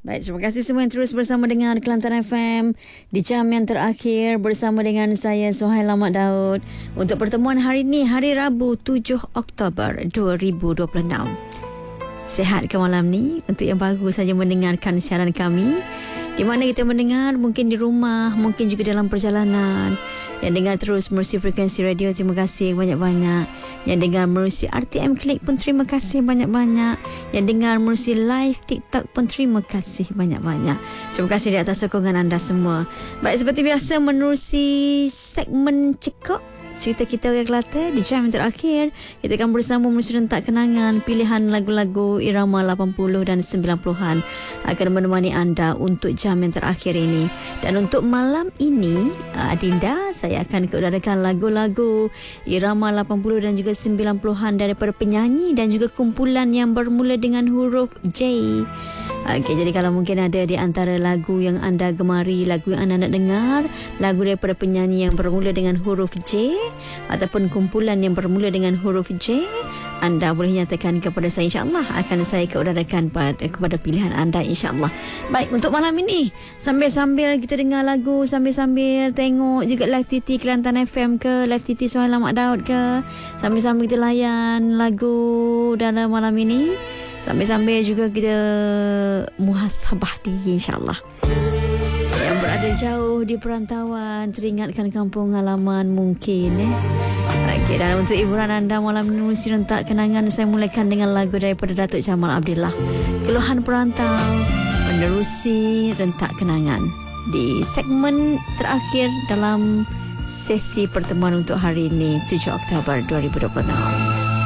Baik, terima kasih semua yang terus bersama dengan Kelantan FM di jam yang terakhir bersama dengan saya Suhaila Mak Daud untuk pertemuan hari ini, hari Rabu 7 Oktober 2026. Sihat ke malam ni? Untuk yang baru saja mendengarkan siaran kami, di mana kita mendengar, mungkin di rumah, mungkin juga dalam perjalanan. Yang dengar terus melalui frekuensi radio, terima kasih banyak-banyak. Yang dengar melalui RTM Klik pun terima kasih banyak-banyak. Yang dengar melalui live TikTok pun terima kasih banyak-banyak. Terima kasih di atas sokongan anda semua. Baik, seperti biasa menerusi segmen Cekok Cerita Kita Orang Kelantan di jam yang terakhir, kita akan bersama rentak kenangan pilihan lagu-lagu irama 80 dan 90-an akan menemani anda untuk jam yang terakhir ini. Dan untuk malam ini, Adinda, saya akan keudarakan lagu-lagu irama 80 dan juga 90-an daripada penyanyi dan juga kumpulan yang bermula dengan huruf J. Okey, jadi kalau mungkin ada di antara lagu yang anda gemari, lagu yang anda nak dengar, lagu daripada penyanyi yang bermula dengan huruf J ataupun kumpulan yang bermula dengan huruf J, anda boleh nyatakan kepada saya, insyaAllah akan saya keudarakan kepada pilihan anda, insyaAllah. Baik, untuk malam ini, sambil-sambil kita dengar lagu, sambil-sambil tengok juga live TT Kelantan FM ke, live TT Suhaila Mak Daud ke, sambil-sambil kita layan lagu dalam malam ini, sambil-sambil juga kita muhasabah diri, insyaAllah. Yang berada jauh di perantauan, teringatkan kampung halaman mungkin. Okey, dan untuk hiburan anda malam ini, menerusi rentak kenangan, saya mulakan dengan lagu daripada Datuk Jamal Abdillah, Keluhan Perantau, menerusi rentak kenangan di segmen terakhir dalam sesi pertemuan untuk hari ini 7 Oktober 2026.